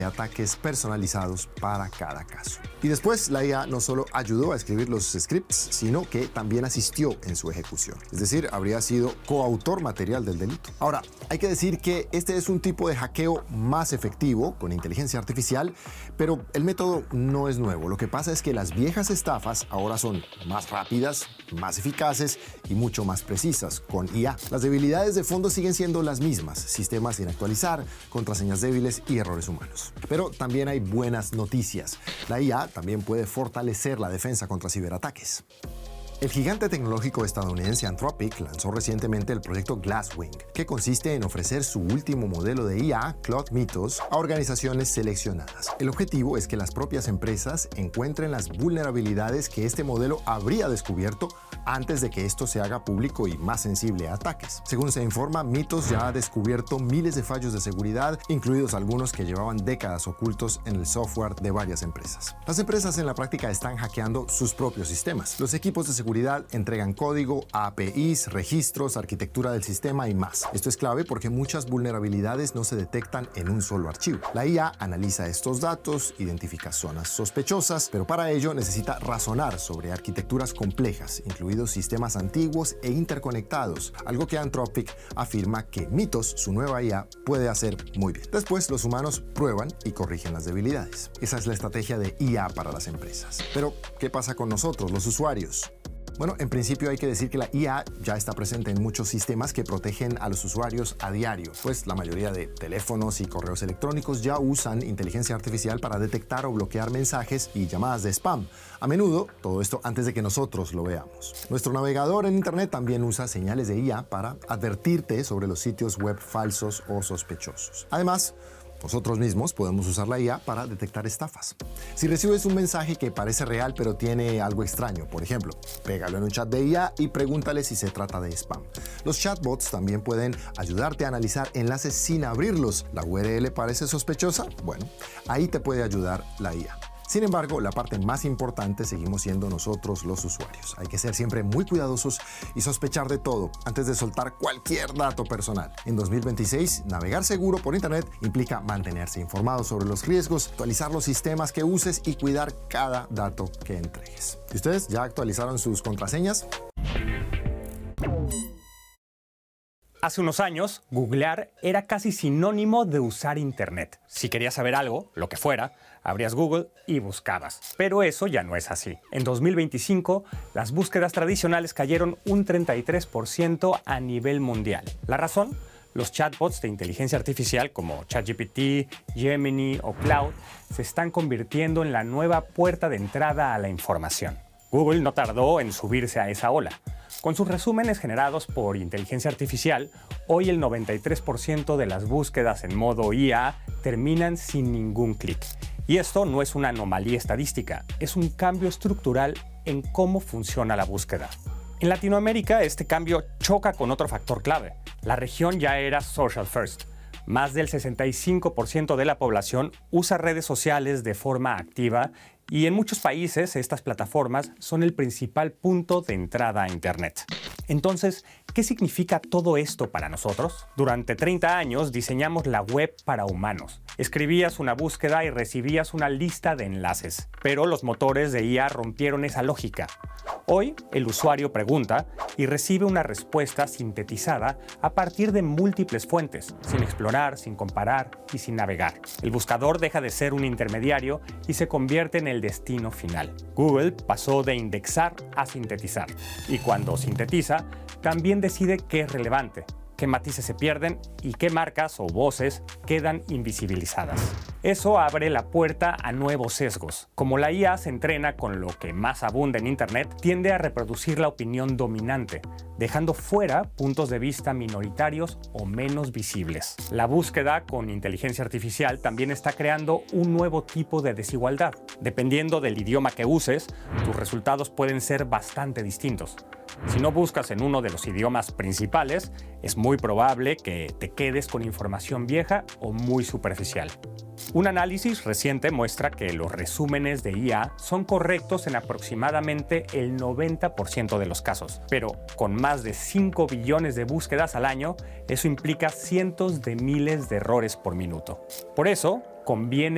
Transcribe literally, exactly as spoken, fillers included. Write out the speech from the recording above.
ataques personalizados para cada caso. Y después la I A no solo ayudó a escribir los scripts, sino que también asistió en su ejecución. Es decir, habría sido coautor material del delito. Ahora, hay que decir que este es un tipo de hackeo más efectivo con inteligencia artificial, pero el método no es nuevo. Lo que pasa es que las viejas estafas ahora son más rápidas, más eficaces y mucho más precisas con I A. Las debilidades de fondo siguen siendo las mismas: sistemas sin actualizar, contraseñas débiles y errores humanos. Pero también hay buenas noticias. La I A también puede fortalecer la defensa contra ciberataques. El gigante tecnológico estadounidense Anthropic lanzó recientemente el proyecto Glasswing, que consiste en ofrecer su último modelo de I A, Claude Mythos, a organizaciones seleccionadas. El objetivo es que las propias empresas encuentren las vulnerabilidades que este modelo habría descubierto antes de que esto se haga público y más sensible a ataques. Según se informa, Mythos ya ha descubierto miles de fallos de seguridad, incluidos algunos que llevaban décadas ocultos en el software de varias empresas. Las empresas en la práctica están hackeando sus propios sistemas. Los equipos de seguridad entregan código, A P Is, registros, arquitectura del sistema y más. Esto es clave porque muchas vulnerabilidades no se detectan en un solo archivo. La I A analiza estos datos, identifica zonas sospechosas, pero para ello necesita razonar sobre arquitecturas complejas, incluidos sistemas antiguos e interconectados, algo que Anthropic afirma que Mythos, su nueva I A, puede hacer muy bien. Después, los humanos prueban y corrigen las debilidades. Esa es la estrategia de I A para las empresas. Pero, ¿qué pasa con nosotros, los usuarios? Bueno, en principio hay que decir que la I A ya está presente en muchos sistemas que protegen a los usuarios a diario, pues la mayoría de teléfonos y correos electrónicos ya usan inteligencia artificial para detectar o bloquear mensajes y llamadas de spam. A menudo, todo esto antes de que nosotros lo veamos. Nuestro navegador en Internet también usa señales de I A para advertirte sobre los sitios web falsos o sospechosos. Además, nosotros mismos podemos usar la I A para detectar estafas. Si recibes un mensaje que parece real pero tiene algo extraño, por ejemplo, pégalo en un chat de I A y pregúntale si se trata de spam. Los chatbots también pueden ayudarte a analizar enlaces sin abrirlos. ¿La U R L parece sospechosa? Bueno, ahí te puede ayudar la I A. Sin embargo, la parte más importante seguimos siendo nosotros los usuarios. Hay que ser siempre muy cuidadosos y sospechar de todo antes de soltar cualquier dato personal. En dos mil veintiséis, navegar seguro por Internet implica mantenerse informado sobre los riesgos, actualizar los sistemas que uses y cuidar cada dato que entregues. ¿Y ustedes ya actualizaron sus contraseñas? Hace unos años, googlear era casi sinónimo de usar Internet. Si querías saber algo, lo que fuera, abrías Google y buscabas. Pero eso ya no es así. En dos mil veinticinco, las búsquedas tradicionales cayeron un treinta y tres por ciento a nivel mundial. ¿La razón? Los chatbots de inteligencia artificial como ChatGPT, Gemini o Claude se están convirtiendo en la nueva puerta de entrada a la información. Google no tardó en subirse a esa ola. Con sus resúmenes generados por inteligencia artificial, hoy el noventa y tres por ciento de las búsquedas en modo I A terminan sin ningún clic. Y esto no es una anomalía estadística, es un cambio estructural en cómo funciona la búsqueda. En Latinoamérica, este cambio choca con otro factor clave. La región ya era social first. Más del sesenta y cinco por ciento de la población usa redes sociales de forma activa y en muchos países estas plataformas son el principal punto de entrada a Internet. Entonces, ¿qué significa todo esto para nosotros? Durante treinta años diseñamos la web para humanos. Escribías una búsqueda y recibías una lista de enlaces, pero los motores de I A rompieron esa lógica. Hoy, el usuario pregunta y recibe una respuesta sintetizada a partir de múltiples fuentes, sin explorar, sin comparar y sin navegar. El buscador deja de ser un intermediario y se convierte en el destino final. Google pasó de indexar a sintetizar, y cuando sintetiza, también decide qué es relevante, qué matices se pierden y qué marcas o voces quedan invisibilizadas. Eso abre la puerta a nuevos sesgos. Como la I A se entrena con lo que más abunda en Internet, tiende a reproducir la opinión dominante, dejando fuera puntos de vista minoritarios o menos visibles. La búsqueda con inteligencia artificial también está creando un nuevo tipo de desigualdad. Dependiendo del idioma que uses, tus resultados pueden ser bastante distintos. Si no buscas en uno de los idiomas principales, es muy probable que te quedes con información vieja o muy superficial. Un análisis reciente muestra que los resúmenes de I A son correctos en aproximadamente el noventa por ciento de los casos, pero con más de cinco billones de búsquedas al año, eso implica cientos de miles de errores por minuto. Por eso, conviene